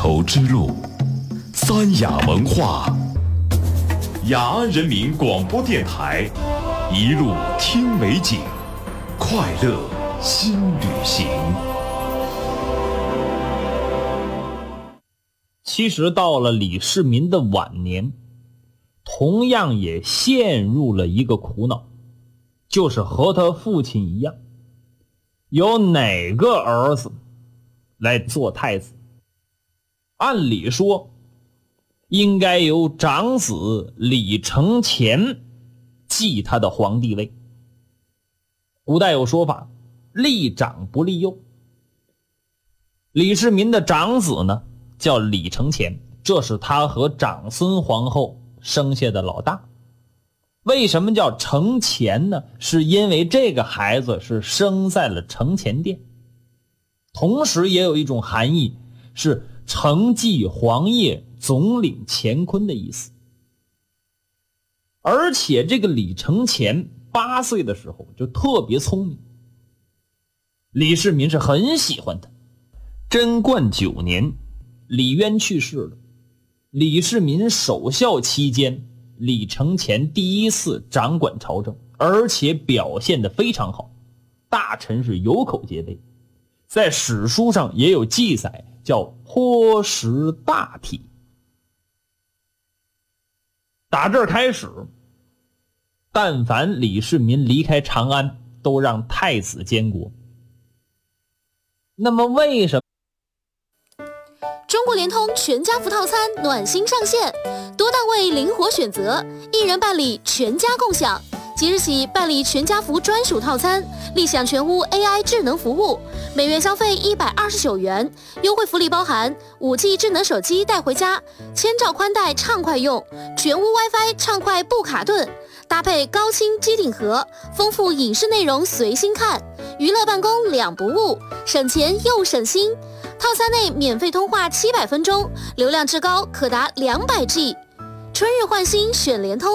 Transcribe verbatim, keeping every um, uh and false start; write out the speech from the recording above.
绸之路，三雅文化，雅安人民广播电台，一路听美景，快乐新旅行。 其实到了李世民的晚年，同样也陷入了一个苦恼，就是和他父亲一样，有哪个儿子来做太子？按理说应该由长子李承乾继他的皇帝位。古代有说法，立长不立幼。李世民的长子呢叫李承乾，这是他和长孙皇后生下的老大。为什么叫承乾呢？是因为这个孩子是生在了承乾殿，同时也有一种含义，是承继皇业，总领乾坤的意思。而且这个李承乾八岁的时候就特别聪明，李世民是很喜欢他。贞观九年，李渊去世了，李世民守孝期间，李承乾第一次掌管朝政，而且表现得非常好，大臣是有口皆碑，在史书上也有记载，叫颇识大体。打这儿开始，但凡李世民离开长安，都让太子监国。那么为什么中国联通全家福套餐暖心上线，多档位灵活选择，一人办理全家共享。即日起办理全家福专属套餐，立享全屋 A I 智能服务，每月消费一百二十九元，优惠福利包含 五 G 智能手机带回家，千兆宽带畅快用，全屋 WiFi 畅快不卡顿，搭配高清机顶盒，丰富影视内容随心看，娱乐办公两不误，省钱又省心。套餐内免费通话七百分钟，流量至高可达两百 G。春日换新选联通。